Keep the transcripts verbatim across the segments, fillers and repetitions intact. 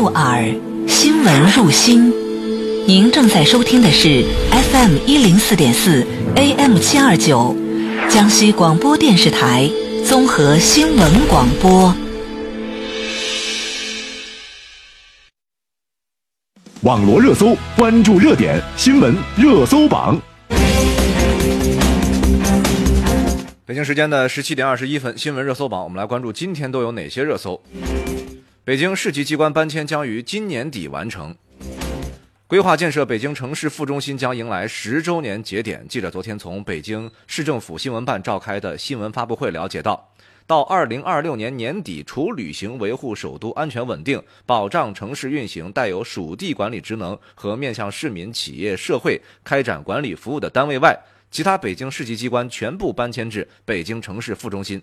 入耳，新闻入心。您正在收听的是 F M 一零四点四 A M 七二九，江西广播电视台综合新闻广播。 网罗热搜，关注热点，新闻热搜榜。 北京时间的十七点二十一分，新闻热搜榜，我们来关注今天都有哪些热搜。北京市级机关搬迁将于今年底完成。规划建设北京城市副中心将迎来十周年节点。记者昨天从北京市政府新闻办召开的新闻发布会了解到，到二零二六年年底，除履行维护首都安全稳定、保障城市运行带有属地管理职能和面向市民、企业、社会开展管理服务的单位外，其他北京市级机关全部搬迁至北京城市副中心。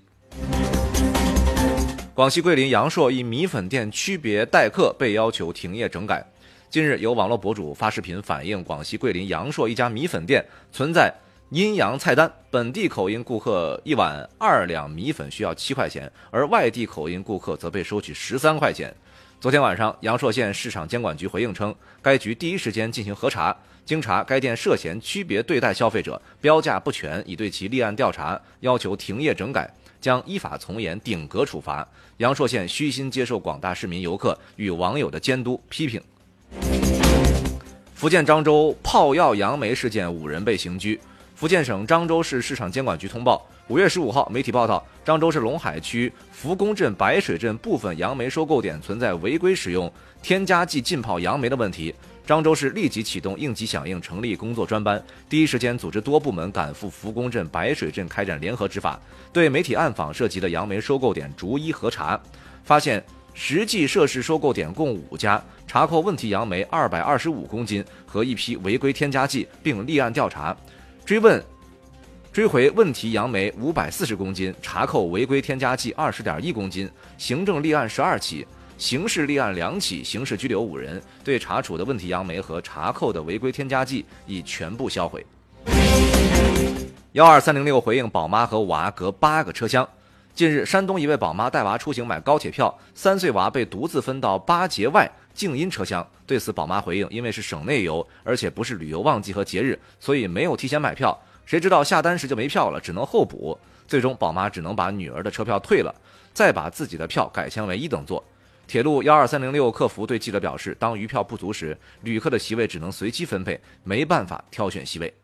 广西桂林阳朔一米粉店区别待客被要求停业整改。近日，有网络博主发视频反映，广西桂林阳朔一家米粉店存在阴阳菜单，本地口音顾客一碗二两米粉需要七块钱，而外地口音顾客则被收取十三块钱。昨天晚上，阳朔县市场监管局回应称，该局第一时间进行核查，经查该店涉嫌区别对待消费者，标价不全，已对其立案调查，要求停业整改，将依法从严顶格处罚。阳朔县虚心接受广大市民游客与网友的监督批评。福建漳州泡药杨梅事件，五人被刑拘。福建省漳州市市场监管局通报，五月十五号，媒体报道，漳州市龙海区福公镇白水镇部分杨梅收购点存在违规使用添加剂浸泡杨梅的问题。漳州市立即启动应急响应，成立工作专班，第一时间组织多部门赶赴福公镇白水镇开展联合执法，对媒体暗访涉及的杨梅收购点逐一核查，发现实际涉事收购点共五家，查扣问题杨梅二百二十五公斤和一批违规添加剂，并立案调查，追问追回问题杨梅五百四十公斤，查扣违规添加剂二十点一公斤，行政立案十二起，刑事立案两起，刑事拘留五人，对查处的问题杨梅和查扣的违规添加剂已全部销毁。幺二三零六回应宝妈和娃隔八个车厢。近日，山东一位宝妈带娃出行买高铁票，三岁娃被独自分到八节外静音车厢。对此，宝妈回应，因为是省内游，而且不是旅游旺季和节日，所以没有提前买票，谁知道下单时就没票了，只能候补。最终，宝妈只能把女儿的车票退了，再把自己的票改签为一等座。铁路幺二三零六客服对记者表示，当余票不足时，旅客的席位只能随机分配，没办法挑选席位。